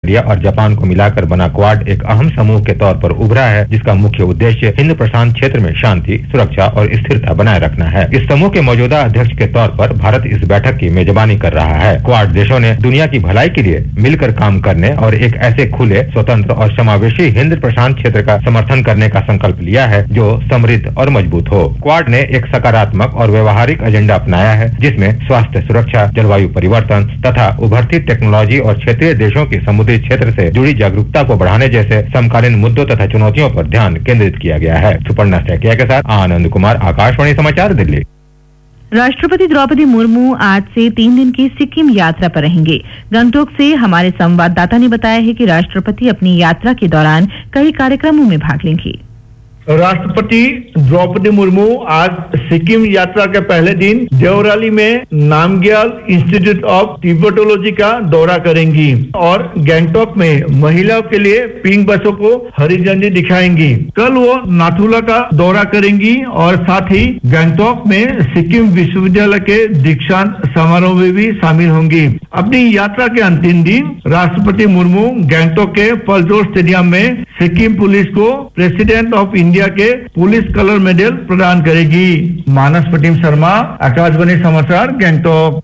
Korea और Japan को मिलाकर बना क्वाड एक अहम समूह के तौर पर उभरा है, जिसका मुख्य उद्देश्य हिंद प्रशांत क्षेत्र में शांति, सुरक्षा और स्थिरता बनाए रखना है। इस समूह के मौजूदा अध्यक्ष के तौर पर भारत इस बैठक की मेजबानी कर रहा है। क्वाड देशों ने दुनिया की भलाई के लिए मिलकर काम करने और एक ऐसे खुले, स्वतंत्र और समावेशी हिंद प्रशांत क्षेत्र का समर्थन करने का संकल्प लिया है जो समृद्ध और मजबूत हो। क्वाड ने एक सकारात्मक और व्यवहारिक एजेंडा अपनाया है, जिसमें स्वास्थ्य सुरक्षा, जलवायु परिवर्तन तथा उभरती टेक्नोलॉजी और क्षेत्रीय देशों की समुद्री क्षेत्र से जुड़ी जागरूकता को बढ़ाने जैसे समकालीन मुद्दों तथा चुनौतियों पर ध्यान केंद्रित किया गया है। सुपर्णा सैकिया के साथ आनंद कुमार, आकाशवाणी समाचार, दिल्ली। राष्ट्रपति द्रौपदी मुर्मू आज से 3 दिन की सिक्किम यात्रा पर रहेंगे। गंगटोक से हमारे संवाददाता ने बताया है कि राष्ट्रपति अपनी यात्रा के दौरान कई कार्यक्रमों में भाग लेंगे। राष्ट्रपति द्रौपदी मुर्मू आज सिक्किम यात्रा के पहले दिन देवराली में नामग्याल इंस्टीट्यूट ऑफ टिबेटोलॉजी का दौरा करेंगी और गैंगटॉक में महिलाओं के लिए पिंक बसों को हरी झंडी दिखाएंगी। कल वो नाथुला का दौरा करेंगी और साथ ही गैंगटॉक में सिक्किम विश्वविद्यालय के दीक्षांत समारोह में भी शामिल होंगी। अपनी यात्रा के अंतिम दिन राष्ट्रपति मुर्मू गैंगटॉक के पल्जोर स्टेडियम में सिक्किम पुलिस को प्रेसिडेंट ऑफ इंडिया के पुलिस कलर मेडल प्रदान करेगी। मानस प्रतिम शर्मा, आकाशवाणी समाचार, गैंगटॉक।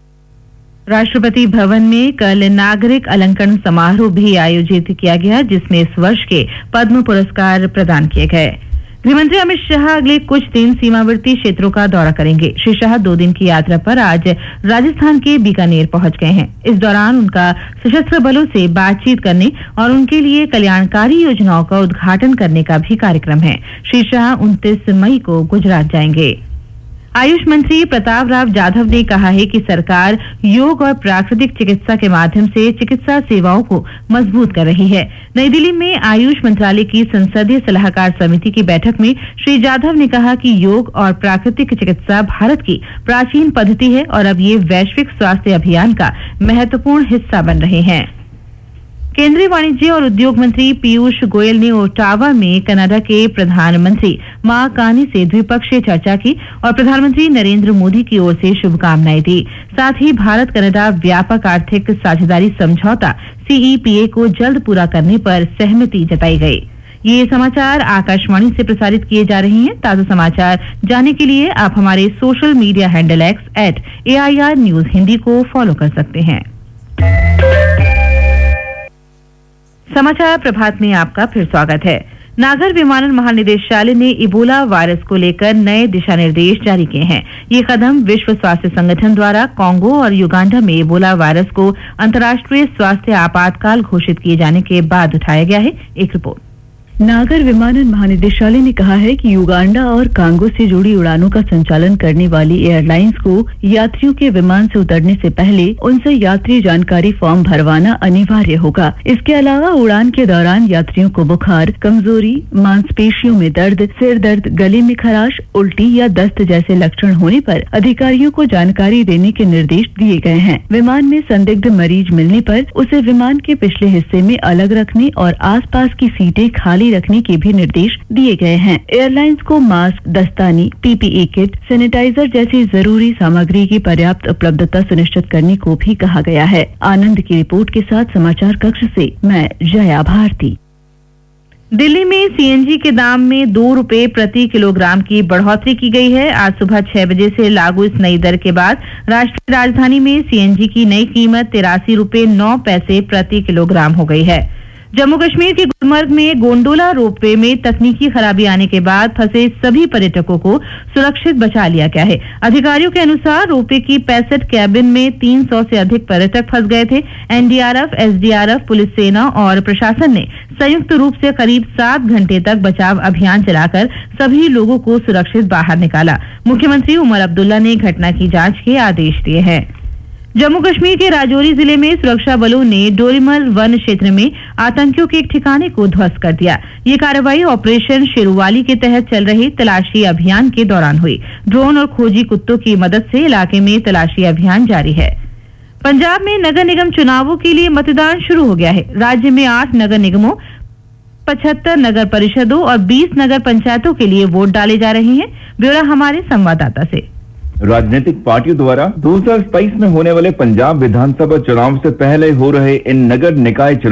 राष्ट्रपति भवन में कल नागरिक अलंकरण समारोह भी आयोजित किया गया, जिसमें इस वर्ष के पद्म पुरस्कार प्रदान किए गए। गृहमंत्री अमित शाह अगले कुछ दिन सीमावर्ती क्षेत्रों का दौरा करेंगे। श्री शाह 2 दिन की यात्रा पर आज राजस्थान के बीकानेर पहुंच गए हैं। इस दौरान उनका सशस्त्र बलों से बातचीत करने और उनके लिए कल्याणकारी योजनाओं का उद्घाटन करने का भी कार्यक्रम है। श्री शाह 29 मई को गुजरात जाएंगे। आयुष मंत्री प्रताप राव जाधव ने कहा है कि सरकार योग और प्राकृतिक चिकित्सा के माध्यम से चिकित्सा सेवाओं को मजबूत कर रही है। नई दिल्ली में आयुष मंत्रालय की संसदीय सलाहकार समिति की बैठक में श्री जाधव ने कहा कि योग और प्राकृतिक चिकित्सा भारत की प्राचीन पद्धति है और अब ये वैश्विक स्वास्थ्य अभियान का महत्वपूर्ण हिस्सा बन रहे हैं। केंद्रीय वाणिज्य और उद्योग मंत्री पीयूष गोयल ने ओटावा में कनाडा के प्रधानमंत्री मार्क कार्नी से द्विपक्षीय चर्चा की और प्रधानमंत्री नरेंद्र मोदी की ओर से शुभकामनाएं दी। साथ ही भारत कनाडा व्यापक आर्थिक साझेदारी समझौता CEPA को जल्द पूरा करने पर सहमति जताई गई। ये समाचार आकाशवाणी से प्रसारित किए जा रहे हैं। ताजा समाचार जानने के लिए आप हमारे social media handle X @AIR News Hindi को फॉलो कर सकते हैं। समाचार प्रभात में आपका फिर स्वागत है। नागर विमानन महानिदेशालय ने इबोला वायरस को लेकर नए दिशा निर्देश जारी किए हैं। ये कदम विश्व स्वास्थ्य संगठन द्वारा कांगो और युगांडा में इबोला वायरस को अंतर्राष्ट्रीय स्वास्थ्य आपातकाल घोषित किए जाने के बाद उठाया गया है। एक रिपोर्ट। नागर विमानन महानिदेशालय ने कहा है कि युगांडा और कांगो से जुड़ी उड़ानों का संचालन करने वाली एयरलाइंस को यात्रियों के विमान से उतरने से पहले उनसे यात्री जानकारी फॉर्म भरवाना अनिवार्य होगा। इसके अलावा उड़ान के दौरान यात्रियों को बुखार, कमजोरी, मांसपेशियों में दर्द, सिर दर्द, गले में खराश, उल्टी या दस्त जैसे लक्षण होने पर अधिकारियों को जानकारी देने के निर्देश दिए गए हैं। विमान में संदिग्ध मरीज मिलने पर उसे विमान के पिछले हिस्से में अलग रखने और आसपास की सीटें खाली रखने के भी निर्देश दिए गए हैं। एयरलाइंस को mask, Dattani, PPE kit, sanitiser जैसी जरूरी सामग्री की पर्याप्त उपलब्धता सुनिश्चित करने को भी कहा गया है। आनंद की रिपोर्ट के साथ समाचार कक्ष से मैं जया भारती। दिल्ली में CNG के दाम में 2 रुपए प्रति किलोग्राम की बढ़ोतरी की गई है। आज सुबह 6 बजे से लागू इस नई दर के बाद राष्ट्रीय राजधानी में CNG की नई कीमत 83 रुपए 9 पैसे प्रति किलोग्राम हो गई है। जम्मू कश्मीर के गुलमर्ग में गोंडोला रोपवे में तकनीकी खराबी आने के बाद फंसे सभी पर्यटकों को सुरक्षित बचा लिया गया है। अधिकारियों के अनुसार रोपवे की 65 कैबिन में 300 से अधिक पर्यटक फंस गए थे। NDRF, SDRF, पुलिस सेना और प्रशासन ने संयुक्त रूप से करीब 7 घंटे तक बचाव अभियान चलाकर सभी लोगों को सुरक्षित बाहर निकाला। मुख्यमंत्री उमर अब्दुल्ला ने घटना की जांच के आदेश दिए हैं। जम्मू कश्मीर के राजौरी जिले में सुरक्षा बलों ने डोरीमल वन क्षेत्र में आतंकियों के एक ठिकाने को ध्वस्त कर दिया। ये कार्रवाई ऑपरेशन शेरुवाली के तहत चल रहे तलाशी अभियान के दौरान हुई। ड्रोन और खोजी कुत्तों की मदद से इलाके में तलाशी अभियान जारी है। पंजाब में नगर निगम चुनावों के लिए मतदान शुरू हो गया है। राज्य में 8 नगर निगमों, 75 नगर परिषदों और 20 नगर पंचायतों के लिए वोट डाले जा रहे हैं। ब्यौरा हमारे संवाददाता से। राजनीतिक पार्टियों द्वारा 2027 में होने वाले पंजाब विधानसभा चुनाव से पहले हो रहे इन नगर निकाय